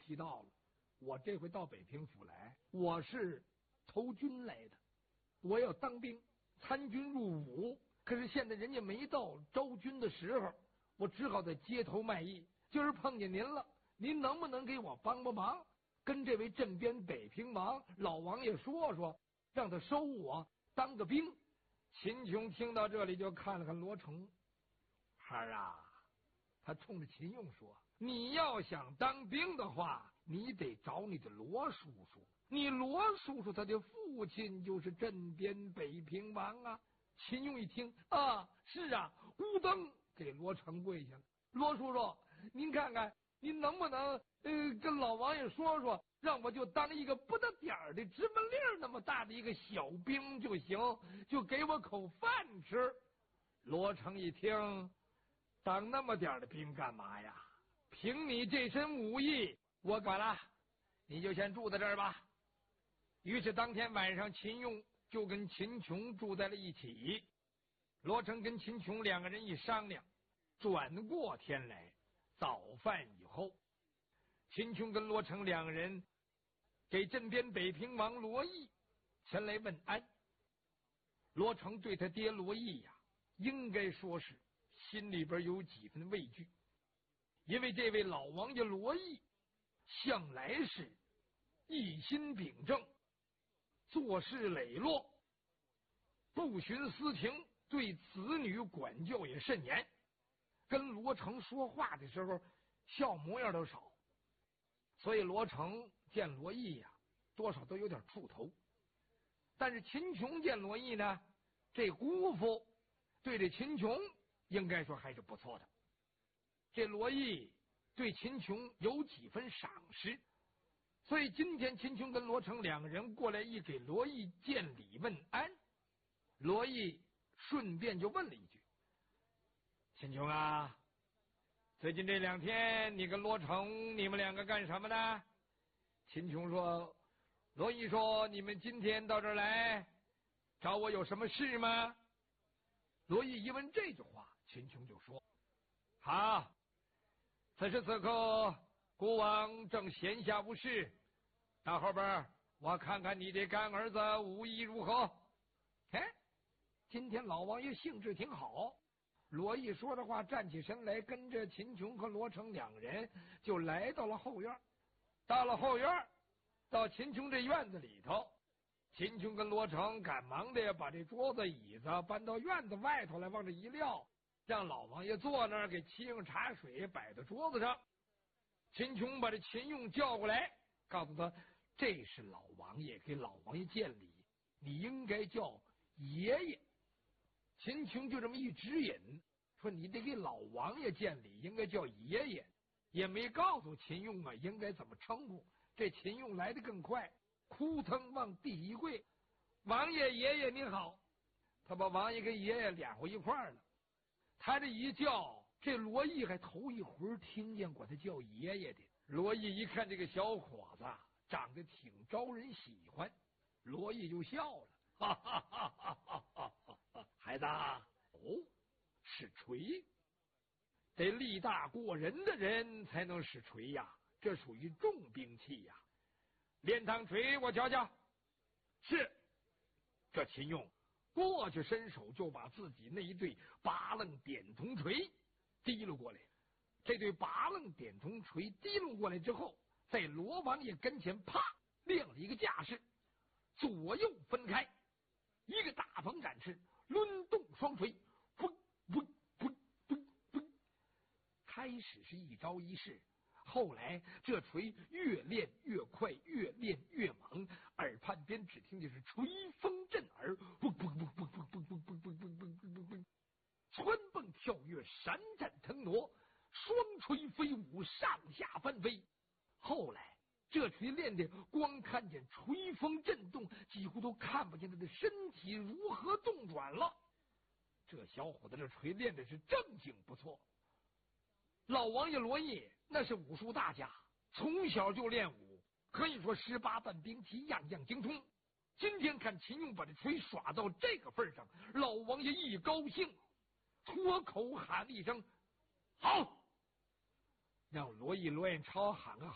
提到了，我这回到北平府来，我是投军来的，我要当兵参军入伍，可是现在人家没到招军的时候，我只好在街头卖艺。今儿碰见您了，您能不能给我帮帮忙，跟这位镇边北平王老王爷说说，让他收我当个兵。秦琼听到这里就看了看罗成，孩儿啊，他冲着秦用说，你要想当兵的话，你得找你的罗叔叔，你罗叔叔他的父亲就是镇边北平王啊。秦用一听啊，是啊，咕噔给罗成跪下了。罗叔叔，您看看您能不能跟老王爷说说，让我就当一个不得点儿的芝麻粒那么大的一个小兵就行，就给我口饭吃。罗成一听，当那么点的兵干嘛呀？凭你这身武艺，我管了，你就先住在这儿吧。于是当天晚上，秦用就跟秦琼住在了一起。罗成跟秦琼两个人一商量，转过天来，早饭以后，秦琼跟罗成两个人给镇边北平王罗毅前来问安。罗成对他爹罗毅呀，应该说是心里边有几分畏惧，因为这位老王爷罗毅向来是一心秉正，做事磊落，不徇私情，对子女管教也甚严，跟罗成说话的时候笑模样都少，所以罗成见罗毅呀，多少都有点怵头。但是秦琼见罗毅呢，这姑父对这秦琼应该说还是不错的。这罗毅对秦琼有几分赏识，所以今天秦琼跟罗成两个人过来，一给罗毅见礼问安，罗毅顺便就问了一句，秦琼啊，最近这2天你跟罗成你们两个干什么呢？秦琼说，罗毅说你们今天到这儿来找我有什么事吗？罗毅一问这句话，秦琼就说，好，此时此刻国王正闲暇无事，到后边我看看你的干儿子武艺如何。哎，今天老王爷兴致挺好。罗毅说的话，站起身来，跟着秦琼和罗成两人就来到了后院。到了后院，到秦琼这院子里头，秦琼跟罗成赶忙的把这桌子椅子搬到院子外头来，往这一撂，让老王爷坐那儿，给沏上茶水摆到桌子上。秦琼把这秦用叫过来，告诉他，这是老王爷，给老王爷见礼，你应该叫爷爷。秦琼就这么一指引，说你得给老王爷见礼，应该叫爷爷，也没告诉秦用啊应该怎么称呼。这秦用来得更快，扑腾往地一跪，王爷爷爷你好。他把王爷跟爷爷连回一块儿了。他这一叫，这罗毅还头一回听见过他叫爷爷的。罗毅一看这个小伙子长得挺招人喜欢，罗毅就笑了，哈哈哈哈哈哈哈哈！孩子，使锤，得力大过人的人才能使锤呀，这属于重兵器呀。练趟锤我瞧瞧。是。这秦用过去伸手就把自己那一对拔楞点铜锤提溜过来。这对拔楞点铜锤提溜过来之后，在罗王爷跟前啪亮了一个架势，左右分开，一个大鹏展翅，抡动双锤，砰砰砰砰砰。开始是一招一式，后来这锤越练越快，越练越猛，耳畔边只听见是锤风震耳，砰砰砰砰砰砰砰砰砰砰砰砰砰，蹿蹦跳跃，闪展腾挪，双锤飞舞，上下翻飞。后来这锤练的光看见锤风震动，几乎都看不见他的身体如何动转了。这小伙子这锤练的是正经不错。老王爷罗毅那是武术大家，从小就练武，可以说18般兵器样样精通。今天看秦用把这锤耍到这个份上，老王爷一高兴，脱口喊了一声好，让罗毅、罗彦超喊个